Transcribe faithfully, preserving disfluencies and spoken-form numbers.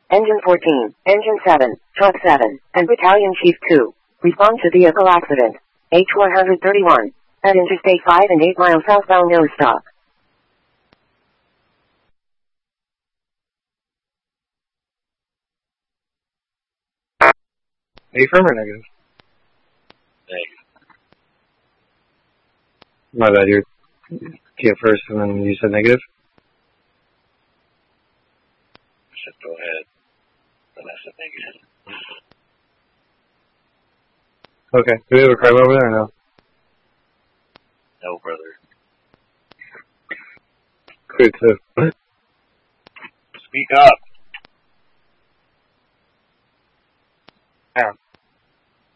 Engine fourteen, Engine seven, Truck seven, and Battalion Chief two. Respond to vehicle accident. H one thirty-one. At Interstate five and eight miles southbound, no stop. Affirm or negative? Negative. My bad, you're Kia first and then you said negative? I said go ahead. Then I said negative. Okay. Do we have a crime over there or no? No, brother. Clear too. Speak up. Yeah.